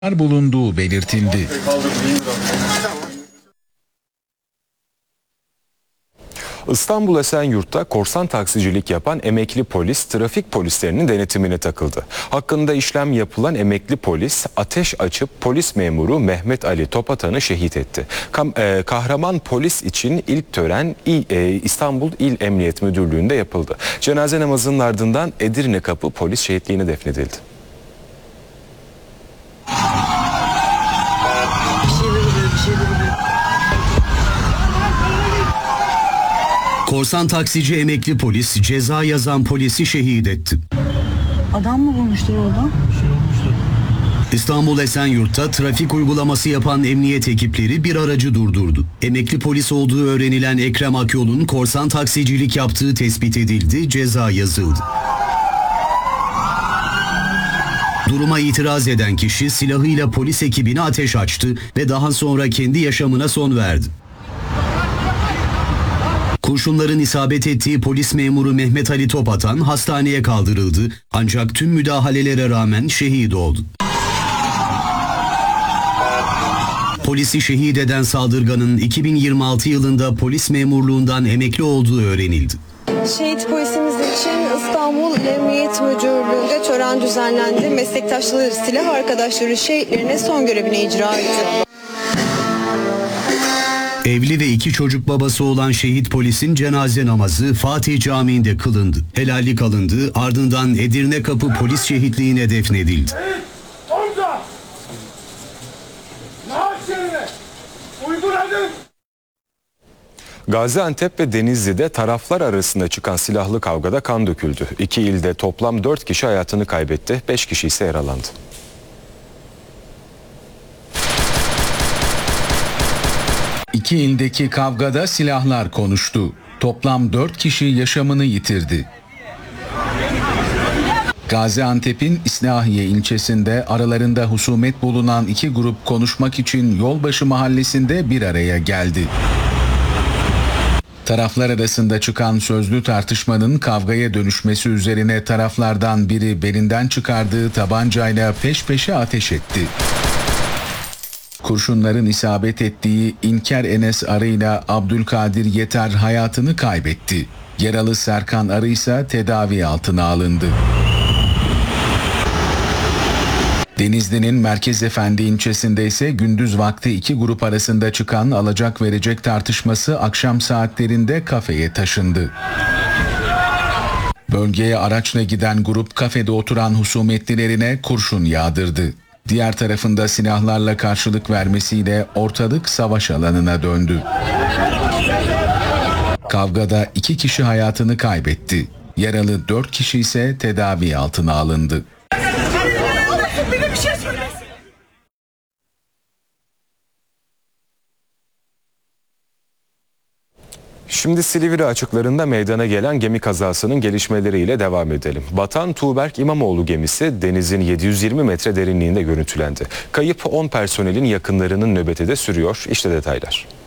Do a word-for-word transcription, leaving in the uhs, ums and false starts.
bulunduğu belirtildi. İstanbul Esenyurt'ta korsan taksicilik yapan emekli polis trafik polislerinin denetimine takıldı. Hakkında işlem yapılan emekli polis ateş açıp polis memuru Mehmet Ali Topatan'ı şehit etti. Kam, e, kahraman polis için ilk tören İl, e, İstanbul İl Emniyet Müdürlüğü'nde yapıldı. Cenaze namazının ardından Edirne Kapı Polis Şehitliğine defnedildi. Korsan taksici emekli polis ceza yazan polisi şehit etti. Adam mı bulmuştur orada? İstanbul Esenyurt'ta trafik uygulaması yapan emniyet ekipleri bir aracı durdurdu. Emekli polis olduğu öğrenilen Ekrem Akyol'un korsan taksicilik yaptığı tespit edildi, ceza yazıldı. Duruma itiraz eden kişi silahıyla polis ekibine ateş açtı ve daha sonra kendi yaşamına son verdi. Kurşunların isabet ettiği polis memuru Mehmet Ali Topatan hastaneye kaldırıldı ancak tüm müdahalelere rağmen şehit oldu. Polisi şehit eden saldırganın iki bin yirmi altı yılında polis memurluğundan emekli olduğu öğrenildi. Şehit polisimiz için İstanbul İl Emniyet Müdürlüğü'nde tören düzenlendi. Meslektaşları, silah arkadaşları şehitlerine son görevini icra etti. Evli ve iki çocuk babası olan şehit polisin cenaze namazı Fatih Camii'nde kılındı. Helallik alındı, ardından Edirne Kapı Polis Şehitliğine defnedildi. Gaziantep ve Denizli'de taraflar arasında çıkan silahlı kavgada kan döküldü. İki ilde toplam dört kişi hayatını kaybetti, beş kişi ise yaralandı. İki ildeki kavgada silahlar konuştu. Toplam dört kişi yaşamını yitirdi. Gaziantep'in İslahiye ilçesinde aralarında husumet bulunan iki grup konuşmak için Yolbaşı mahallesinde bir araya geldi. Taraflar arasında çıkan sözlü tartışmanın kavgaya dönüşmesi üzerine taraflardan biri belinden çıkardığı tabancayla peş peşe ateş etti. Kurşunların isabet ettiği İnker Enes Arı ile Abdülkadir Yeter hayatını kaybetti. Yaralı Serkan Arı ise tedavi altına alındı. Denizli'nin Merkez Efendi ilçesinde ise gündüz vakti iki grup arasında çıkan alacak verecek tartışması akşam saatlerinde kafeye taşındı. Bölgeye araçla giden grup kafede oturan husumetlilerine kurşun yağdırdı. Diğer tarafında silahlarla karşılık vermesiyle ortalık savaş alanına döndü. Kavgada iki kişi hayatını kaybetti. Yaralı dört kişi ise tedavi altına alındı. Şimdi Silivri açıklarında meydana gelen gemi kazasının gelişmeleriyle devam edelim. Batan Tuğberk İmamoğlu gemisi denizin yedi yüz yirmi metre derinliğinde görüntülendi. Kayıp on personelin yakınlarının nöbeti de sürüyor. İşte detaylar.